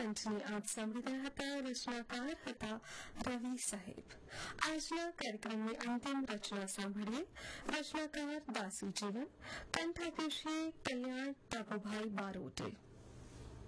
કંઠની આપ સાંભળી રહ્યા હતા. રચનાકાર હતા રવિ સાહેબ. આજના કાર્યક્રમની અંતિમ રચના સાંભળીએ. રચનાકાર દાસુ જીવન, કંઠ આપે છે કલ્યાણ ટાપુભાઈ બારોટે.